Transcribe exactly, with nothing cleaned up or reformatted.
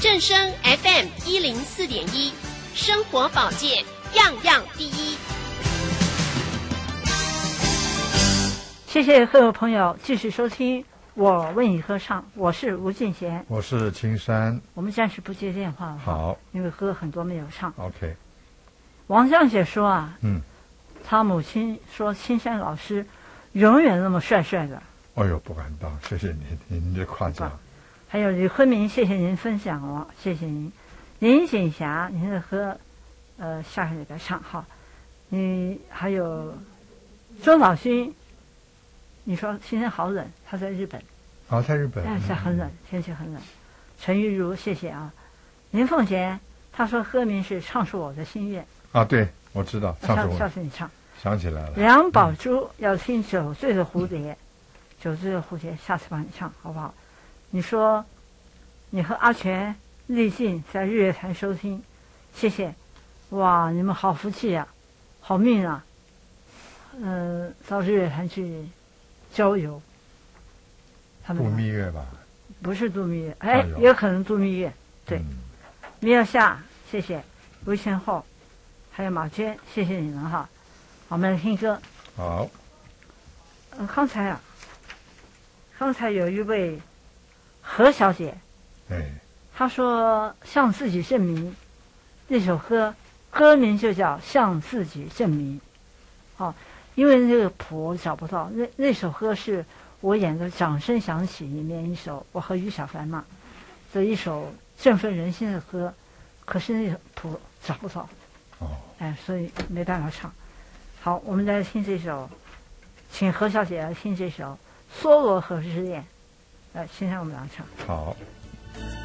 正声 F M 一零四点一，生活保健样样第一。 谢谢各位朋友继续收听我为你歌唱，我是吴俊贤， 我是青山。 我们暂时不接电话了， 好， 因为歌很多没有唱。 OK。 王江姐说啊， 嗯， 她母亲说青山老师永远那么帅帅的。 哎呦，不敢当，谢谢您，您的夸奖。 还有李坤明，谢谢您分享哦，谢谢您。林锦霞，您的歌，呃，下个礼拜唱哈。你还有周老勋，你说今天好冷，他在日本。 啊，在日本。 哎，在很冷，天气很冷。陈玉茹，谢谢啊。林凤贤，他说歌名是《唱出我的心愿》。 啊，对，我知道，唱出我。 下次你唱。 想起来了。 梁宝珠、嗯、要听《酒醉的蝴蝶》，《酒醉的蝴蝶》，下次帮你唱好不好？你说你和阿全、丽静在日月潭收听，谢谢。哇，你们好福气啊，好命啊！嗯、呃，到日月潭去郊游。他们度蜜月吧？ 不是度蜜月，哎，哎也可能度蜜月。对，嗯、米尔夏，谢谢。魏千后，还有马娟，谢谢你们哈。我们来听歌。 好。 嗯，刚才啊，刚才有一位何小姐， 哎， 她说向自己证明，那首歌歌名就叫《向自己证明》。哦，因为那个谱我找不到，那那首歌是我演的《掌声响起》里面一首，我和于小凡嘛的一首振奋人心的歌，可是那首谱找不到。 哦， 哎，所以没办法唱。好，我们来听这首，请何小姐来听这首《梭罗河之恋》。来，先让我们俩唱。 好。